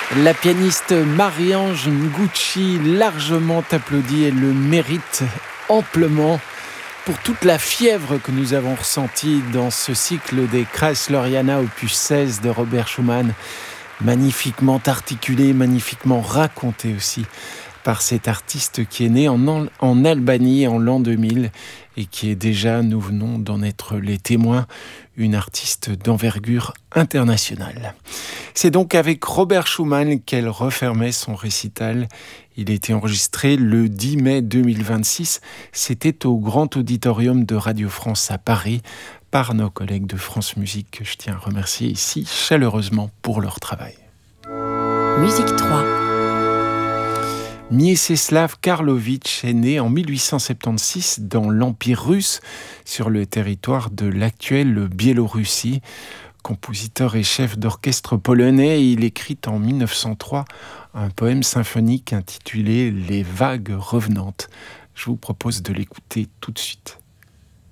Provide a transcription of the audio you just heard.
La pianiste Marie-Ange Nguci, largement applaudie, elle le mérite amplement pour toute la fièvre que nous avons ressentie dans ce cycle des Kreisleriana opus 16 de Robert Schumann, magnifiquement articulé, magnifiquement raconté aussi par cet artiste qui est né en Albanie en l'an 2000 et qui est déjà, nous venons d'en être les témoins, une artiste d'envergure internationale. C'est donc avec Robert Schumann qu'elle refermait son récital. Il a été enregistré le 10 mai 2026. C'était au Grand Auditorium de Radio France à Paris par nos collègues de France Musique que je tiens à remercier ici chaleureusement pour leur travail. Musique 3. Mieczysław Karłowicz est né en 1876 dans l'Empire russe, sur le territoire de l'actuelle Biélorussie. Compositeur et chef d'orchestre polonais, il écrit en 1903 un poème symphonique intitulé « Les vagues revenantes ». Je vous propose de l'écouter tout de suite.